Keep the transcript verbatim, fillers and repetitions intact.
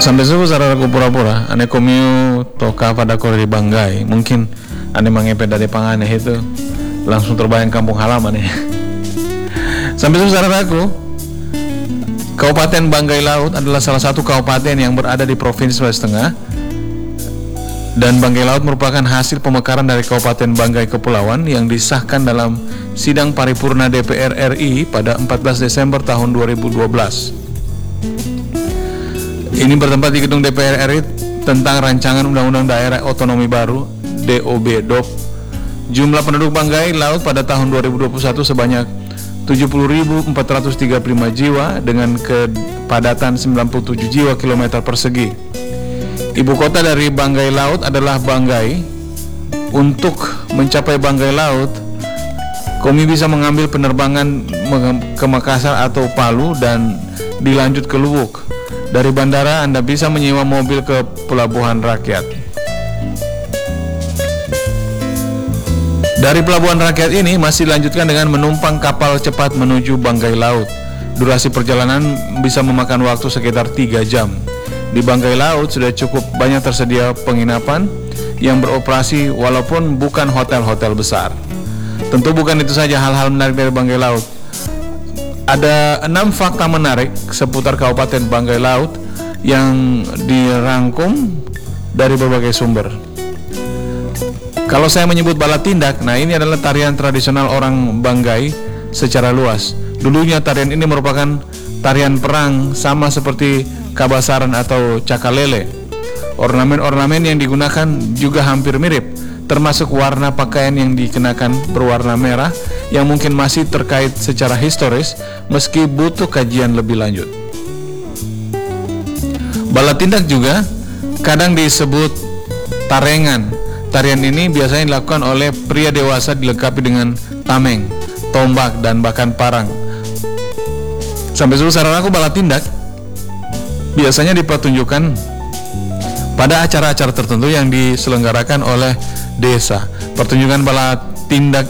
Sampai subuh sararaku pura-pura ane komiu toka pada kori banggai, mungkin ane mangepe dari pangane itu langsung terbayang kampung halaman ya. Sampai subuh sararaku, Kabupaten Banggai Laut adalah salah satu kabupaten yang berada di Provinsi Sulawesi Tengah, dan Banggai Laut merupakan hasil pemekaran dari Kabupaten Banggai Kepulauan yang disahkan dalam sidang paripurna D P R R I pada empat belas Desember tahun dua ribu dua belas. Ini bertempat di gedung D P R R I tentang rancangan Undang-Undang Daerah Otonomi Baru D O B D O B. Jumlah penduduk Banggai Laut pada tahun dua ribu dua puluh satu sebanyak tujuh puluh ribu empat ratus tiga puluh lima jiwa dengan kepadatan sembilan puluh tujuh jiwa kilometer persegi. Ibu kota dari Banggai Laut adalah Banggai. Untuk mencapai Banggai Laut, kami bisa mengambil penerbangan ke Makassar atau Palu dan dilanjut ke Luwuk. Dari bandara Anda bisa menyewa mobil ke Pelabuhan Rakyat. Dari Pelabuhan Rakyat ini masih dilanjutkan dengan menumpang kapal cepat menuju Banggai Laut. Durasi perjalanan bisa memakan waktu sekitar tiga jam. Di Banggai Laut sudah cukup banyak tersedia penginapan yang beroperasi walaupun bukan hotel-hotel besar. Tentu bukan itu saja hal-hal menarik dari Banggai Laut. Ada enam fakta menarik seputar Kabupaten Banggai Laut yang dirangkum dari berbagai sumber. Kalau saya menyebut bala tindak, nah ini adalah tarian tradisional orang Banggai secara luas. Dulunya tarian ini merupakan tarian perang sama seperti kabasaran atau cakalele. Ornamen-ornamen yang digunakan juga hampir mirip, termasuk warna pakaian yang dikenakan berwarna merah yang mungkin masih terkait secara historis meski butuh kajian lebih lanjut. Bala tindak juga kadang disebut tarengan. Tarian ini biasanya dilakukan oleh pria dewasa dilengkapi dengan tameng, tombak, dan bahkan parang. Sampai suruh saran aku, bala tindak biasanya dipertunjukkan pada acara-acara tertentu yang diselenggarakan oleh desa. Pertunjukan bala tindak